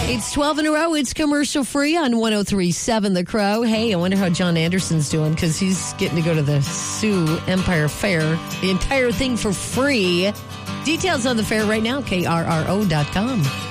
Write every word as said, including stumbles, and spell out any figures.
It's twelve in a row. It's commercial free on one oh three point seven The Crow. Hey, I wonder how John Anderson's doing because he's getting to go to the Sioux Empire Fair. The entire thing for free. Details on the fair right now, K R R O dot com.